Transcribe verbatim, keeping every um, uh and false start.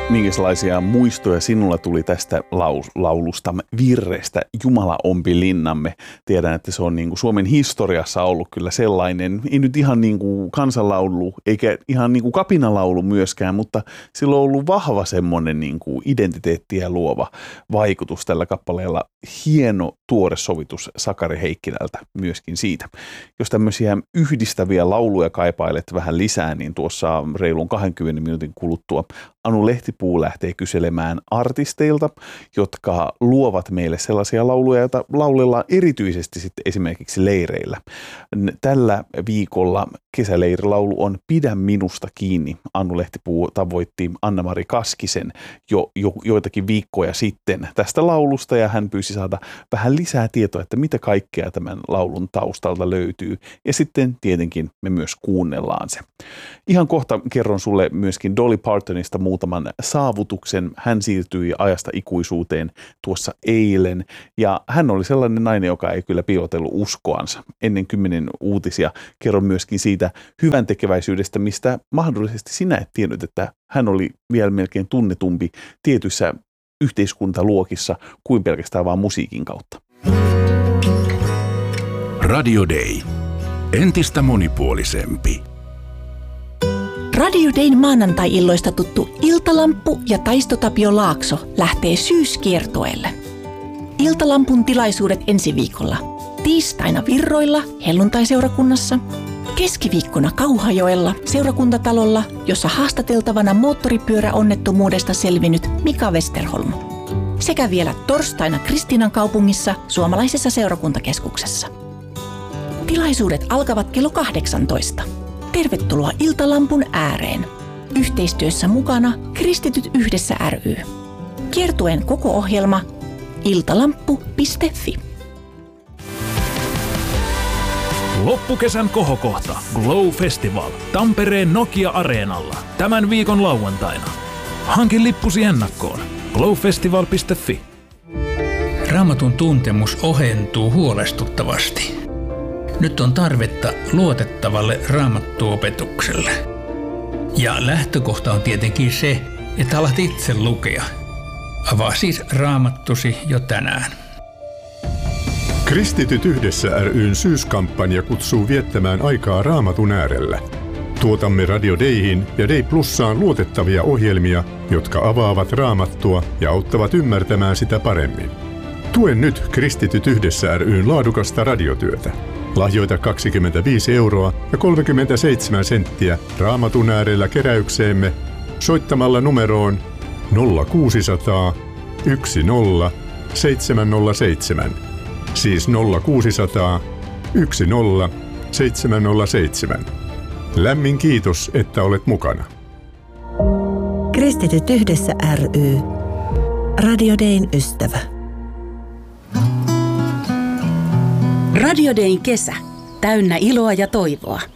Minkälaisia muistoja sinulla tuli tästä laulusta, virrestä Jumala ompi linnamme? Tiedän, että se on niin kuin Suomen historiassa ollut kyllä sellainen, ei nyt ihan niin kuin kansanlaulu, eikä ihan niin kuin kapinalaulu myöskään, mutta sillä on ollut vahva semmoinen niin kuin identiteettiä luova vaikutus tällä kappaleella. Hieno tuore sovitus Sakari Heikkilältä myöskin siitä. Jos tämmöisiä yhdistäviä lauluja kaipailet vähän lisää, niin tuossa reilun kaksikymmentä minuutin kuluttua Anu Lehtipuu lähtee kyselemään artisteilta, jotka luovat meille sellaisia lauluja, joita laulellaan erityisesti sitten esimerkiksi leireillä. Tällä viikolla kesäleirilaulu on Pidä minusta kiinni. Anu Lehtipuu tavoitti Anna-Mari Kaskisen jo, jo joitakin viikkoja sitten tästä laulusta ja hän pyysi saada vähän lisää tietoa, että mitä kaikkea tämän laulun taustalta löytyy. Ja sitten tietenkin me myös kuunnellaan se. Ihan kohta kerron sulle myöskin Dolly Partonista muutaman saavutuksen. Hän siirtyi ajasta ikuisuuteen tuossa eilen ja hän oli sellainen nainen, joka ei kyllä piilotellut uskoansa. Ennen kymmenen uutisia kerron myöskin siitä hyvän tekeväisyydestä, mistä mahdollisesti sinä et tiennyt, että hän oli vielä melkein tunnetumpi tietyissä yhteiskuntaluokissa kuin pelkästään vaan musiikin kautta. Radio Day. Entistä monipuolisempi. Radio Dayn maanantai-illoista tuttu Iltalamppu ja Taisto Tapio Laakso lähtee syyskiertueelle. Iltalampun tilaisuudet ensi viikolla. Tiistaina Virroilla, helluntaiseurakunnassa. Keskiviikkona Kauhajoella, seurakuntatalolla, jossa haastateltavana moottoripyöräonnettomuudesta selvinnyt Mika Westerholm. Sekä vielä torstaina Kristiinan kaupungissa, suomalaisessa seurakuntakeskuksessa. Tilaisuudet alkavat kello kahdeksantoista. Tervetuloa Iltalampun ääreen. Yhteistyössä mukana Kristityt yhdessä ry. Kiertueen koko ohjelma iltalamppu piste fi. Loppukesän kohokohta Glow Festival Tampereen Nokia-areenalla tämän viikon lauantaina. Hankin lippusi ennakkoon glowfestival piste fi. Raamatun tuntemus ohentuu huolestuttavasti. Nyt on tarvetta luotettavalle raamattuopetukselle. Ja lähtökohta on tietenkin se, että alat itse lukea. Avaa siis raamattusi jo tänään. Kristityt yhdessä ry:n syyskampanja kutsuu viettämään aikaa Raamatun äärellä. Tuotamme Radio Dayhin ja Day Plussaan luotettavia ohjelmia, jotka avaavat Raamattua ja auttavat ymmärtämään sitä paremmin. Tue nyt Kristityt yhdessä ry:n laadukasta radiotyötä. Lahjoita kaksikymmentäviisi euroa ja kolmekymmentäseitsemän senttiä Raamatun äärellä keräykseemme soittamalla numeroon nolla kuusisataa yksi nolla seitsemän nolla seitsemän. Siis nolla kuusisataa yksi nolla seitsemän nolla seitsemän. Lämmin kiitos, että olet mukana. Kristityt yhdessä ry. Radio Dayn ystävä. Radio Dayn kesä. Täynnä iloa ja toivoa.